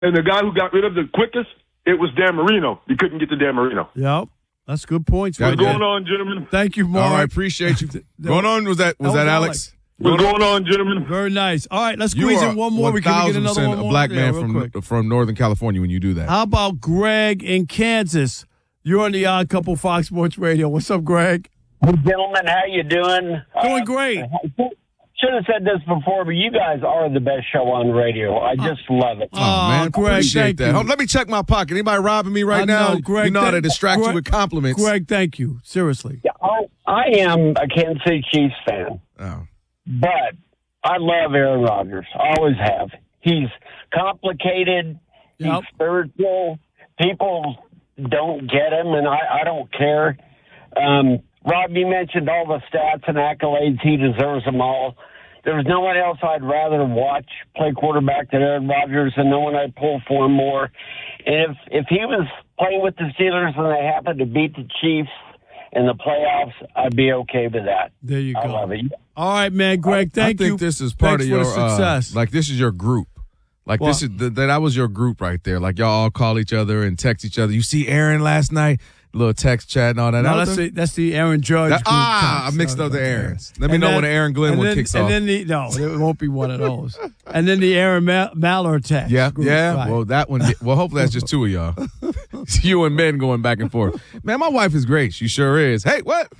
And the guy who got rid of the quickest, it was Dan Marino. You couldn't get to Dan Marino. Yep. That's good points. What's going on, gentlemen? Thank you, Mark. All right, appreciate you. Going on, was that Alex? What's going on, gentlemen? Very nice. All right, let's squeeze in one more. We can get another one more. A black man from Northern California when you do that. How about Greg in Kansas? You're on the Odd Couple Fox Sports Radio. What's up, Greg? Hey, gentlemen, how you doing? Doing great. Should have said this before, but you guys are the best show on radio. I just love it. Oh, man, Greg, appreciate that. you. Hold, let me check my pocket. Anybody robbing me right now? Greg, you know how to distract you with compliments. Greg, thank you. Seriously. Yeah, I am a Kansas City Chiefs fan, but I love Aaron Rodgers. I always have. He's complicated. He's spiritual. People don't get him, and I don't care. Rob, you mentioned all the stats and accolades. He deserves them all. There's no one else I'd rather watch play quarterback than Aaron Rodgers, and no one I'd pull for him more. And if he was playing with the Steelers and they happened to beat the Chiefs in the playoffs, I'd be okay with that. There you go. I love it. All right, man, Greg, thank you. I think this is part of your success. Like this is your group. Like this is that was your group right there. Like y'all all call each other and text each other. You see Aaron last night? Little text chat and all that. No, that's the Aaron Judge group. I mixed up the Aarons. Let me know when the Aaron Glenn one kicks off. And then it won't be one of those. And then the Aaron Mallard text. Yeah, group. yeah. Right. Well, that one. Well, hopefully that's just two of y'all. It's you and Ben going back and forth. Man, my wife is great. She sure is. Hey, what?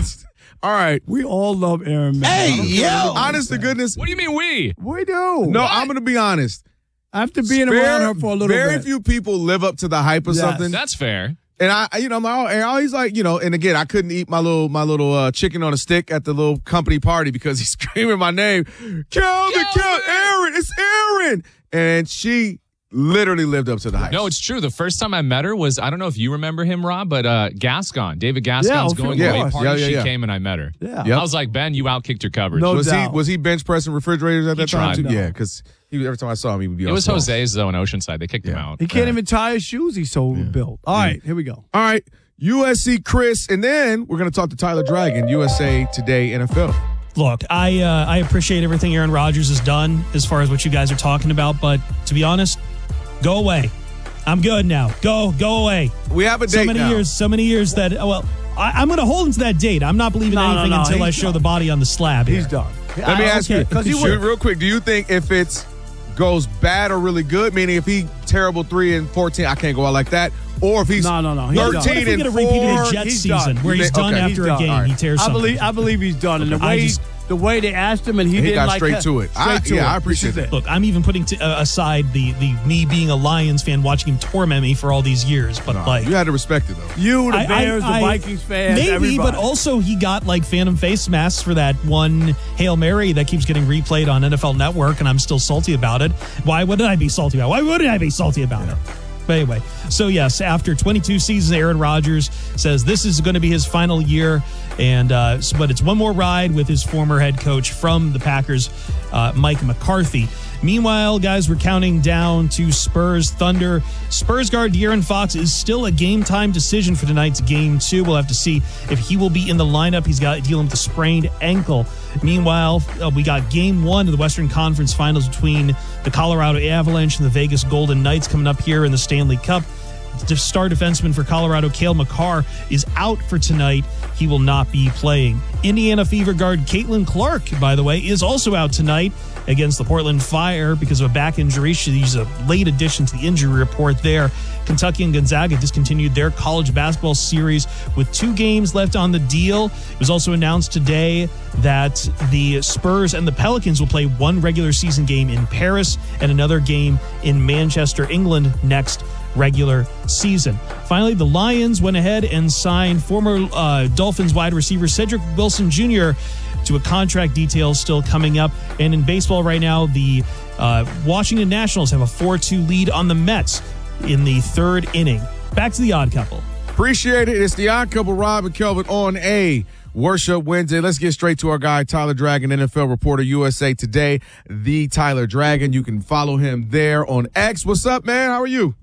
All right. We all love Aaron Mallard. Hey, yo. Honest to goodness. What do you mean we? We do. No, I'm going to be honest. After being around her for a little bit. Very few people live up to the hype of something. That's fair. And I'm like, Aaron, he's like, and again, I couldn't eat my little chicken on a stick at the little company party because he's screaming my name. Kelvin, Aaron, it's Aaron. And she literally lived up to the hype. No, it's true. The first time I met her was, I don't know if you remember him, Rob, but Gascon, David Gascon's going away party. She came and I met her. Yeah. Yep. I was like, Ben, you outkicked your coverage. No was doubt. Was he bench pressing refrigerators at that time too? No. Yeah, because every time I saw him, he would be. It was Jose's though in Oceanside. They kicked him out. He can't even tie his shoes. He's so built. All right, here we go. All right, USC Chris, and then we're going to talk to Tyler Dragon, USA Today NFL. Look, I appreciate everything Aaron Rodgers has done as far as what you guys are talking about, but to be honest, go away. I'm good now. Go away. We have a date now. So many years that, I'm going to hold him to that date. I'm not believing anything until I show the body on the slab here. He's done. Let me ask you, real quick, do you think if it's goes bad or really good, meaning if he terrible 3-14, I can't go out like that, or if he's 13 and 4, repeat of the Jets season where he's done after a game, right. he tears something. I believe he's done, and the way they asked him, and he didn't got like straight to it. I appreciate it. Look, I'm even putting aside the me being a Lions fan, watching him torment me for all these years. But you had to respect it though. You, the Bears, the Vikings fans, maybe, everybody. but also he got like phantom face masks for that one Hail Mary that keeps getting replayed on NFL Network, and I'm still salty about it. Why wouldn't I be salty about it? Why wouldn't I be salty about it? But anyway, so yes, after 22 seasons, Aaron Rodgers says this is going to be his final year, and but it's one more ride with his former head coach from the Packers, Mike McCarthy. Meanwhile, guys, we're counting down to Spurs Thunder. Spurs guard De'Aaron Fox is still a game-time decision for tonight's Game 2. We'll have to see if he will be in the lineup. He's got dealing with a sprained ankle. Meanwhile, we got Game 1 of the Western Conference Finals between the Colorado Avalanche and the Vegas Golden Knights coming up here in the Stanley Cup. The star defenseman for Colorado, Cale Makar, is out for tonight. He will not be playing. Indiana Fever guard Caitlin Clark, by the way, is also out tonight against the Portland Fire because of a back injury. She's a late addition to the injury report there. Kentucky and Gonzaga discontinued their college basketball series with 2 games left on the deal. It was also announced today that the Spurs and the Pelicans will play one regular season game in Paris and another game in Manchester, England next regular season. Finally, the Lions went ahead and signed former Dolphins wide receiver Cedric Wilson Jr. to a contract detail still coming up. And in baseball right now, the Washington Nationals have a 4-2 lead on the Mets in the 3rd inning. Back to the Odd Couple. Appreciate it. It's the Odd Couple, Rob and Kelvin on a Worship Wednesday. Let's get straight to our guy, Tyler Dragon, NFL reporter, USA Today, the Tyler Dragon. You can follow him there on X. What's up, man? How are you?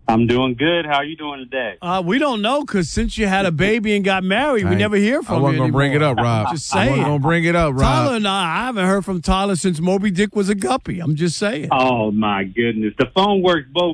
I'm doing good. How are you doing today? We don't know because since you had a baby and got married, we never hear from you. I wasn't going to bring it up, Rob. Just saying. I wasn't going to bring it up, Rob. Tyler and I haven't heard from Tyler since Moby Dick was a guppy. I'm just saying. Oh, my goodness. The phone works both